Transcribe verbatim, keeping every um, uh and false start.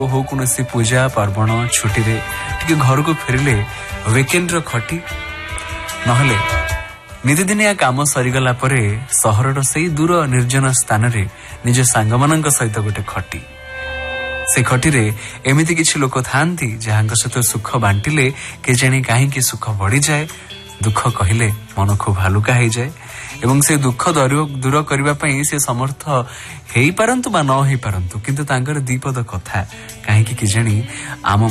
हो कौन पूजा पार्वण छुट्टी रे टिके घर को फेरिले वीकेंड रो खटी नहले नितिदिनिया काम सरीगला परे सहरर से दूर निर्जन स्थान रे निज सांग मानक सहित गोटे खटी से खटी रे एमिति किछि लोक थांती जहांक सहित सुख बांटिले के जानी काहे सुख बढ़ी जाए दुख कहले मन खूब हालुका हो जाए एवं से दुख दूर करबा पई से समर्थ हेई पारंतु बा न हेई पारंतु किंतु तांकर दीपद कथा काहे कि जानी आम